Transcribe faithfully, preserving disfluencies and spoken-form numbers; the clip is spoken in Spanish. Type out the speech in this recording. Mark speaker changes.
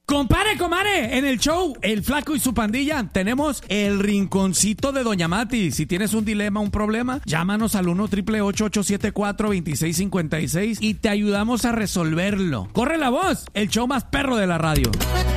Speaker 1: Compare, comare, en el show El Flaco y su pandilla tenemos el rinconcito de Doña Mati. Si tienes un dilema, un problema, llámanos al uno triple ocho ocho siete cuatro dos seis cinco seis y te ayudamos a resolverlo. Corre la voz, el show más perro de la radio.